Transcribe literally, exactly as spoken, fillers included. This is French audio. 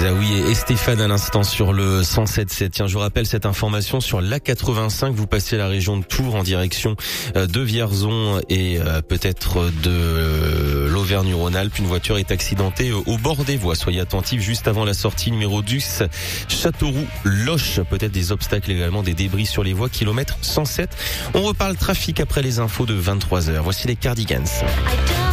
Zawi et Stéphane à l'instant sur le cent sept sept. Tiens, je vous rappelle cette information sur l'A quatre-vingt-cinq. Vous passez la région de Tours en direction de Vierzon et peut-être de l'Auvergne-Rhône-Alpes. Une voiture est accidentée au bord des voies. Soyez attentifs juste avant la sortie numéro dix. Châteauroux-Loche. Peut-être des obstacles également, des débris sur les voies. Kilomètre cent sept. On reparle trafic après les infos de vingt-trois heures. Voici les Cardigans.